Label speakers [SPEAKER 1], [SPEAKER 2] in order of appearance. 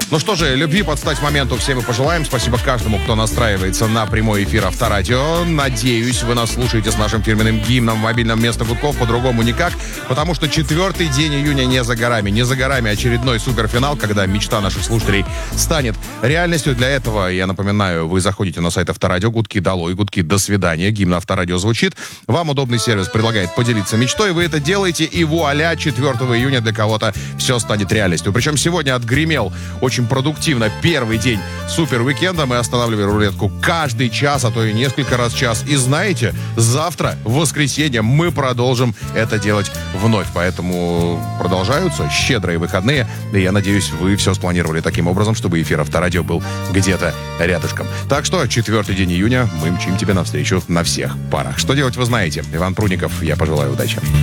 [SPEAKER 1] Ну что же, любви под стать моменту всем и пожелаем. Спасибо каждому, кто настраивается на прямой эфир Авторадио. Надеюсь, вы нас слушаете с нашим фирменным гимном в мобильном вместо гудков, по-другому никак, потому что 4-й день июня не за горами. Не за горами очередной суперфинал, когда мечта наших слушателей станет реальностью. Для этого, я напоминаю, вы заходите на сайт Авторадио, гудки долой, гудки до свидания, гимн Авторадио звучит. Вам удобный сервис предлагает поделиться мечтой, вы это делаете, и вуаля, 4 июня для кого-то все станет реальностью. Причем сегодня отгремел очень продуктивно первый день супер-уикенда. Мы останавливаем рулетку каждый час, а то и несколько раз в час. И знаете, завтра, в воскресенье, мы продолжим это делать вновь. Поэтому продолжаются щедрые выходные. И я надеюсь, вы все спланировали таким образом, чтобы эфир Авторадио был где-то рядышком. Так что 4-й день июня мы мчим тебе навстречу на всех парах. Что делать, вы знаете. Иван Прудников, я пожелаю удачи.